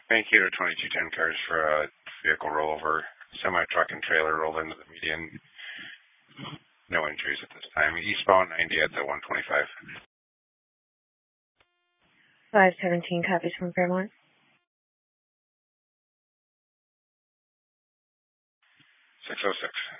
Thank you to 2210 cars for a vehicle rollover. Semi-truck and trailer rolled into the median. No injuries at this time. Eastbound 90 at the 125. 517 copies from Fairmont. 606.